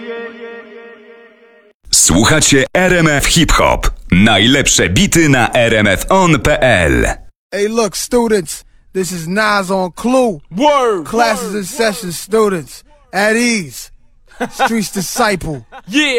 Słuchacie RMF Hip Hop. Najlepsze bity na rmfon.pl. Hey, look, students, this is Nas on Clue. Word. Classes in session, students. At ease. Streets disciple. Yeah.